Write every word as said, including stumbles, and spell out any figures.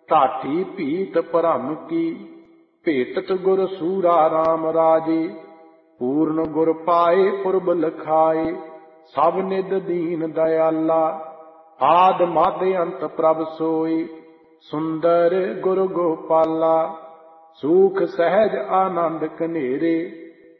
ਢਾਠੀ ਭੀਤ ਭਰਮ ਕੀ, ਭੇਟਤ ਗੁਰ ਸੂਰਾ ਰਾਮ ਰਾਜੇ। ਪੂਰਨ ਗੁਰ ਪਾਏ ਪੁਰਬ ਲਖਾਏ, ਸਭ ਨਿਧ ਦੀਨ ਦਇਆਲਾ। ਆਦ ਮਧ ਅੰਤ ਪ੍ਰਭ ਸੋਈ, ਸੁੰਦਰ ਗੁਰ ਗੋਪਾਲਾ। ਸੂਖ ਸਹਿਜ ਆਨੰਦ ਕਨੇਰੇ,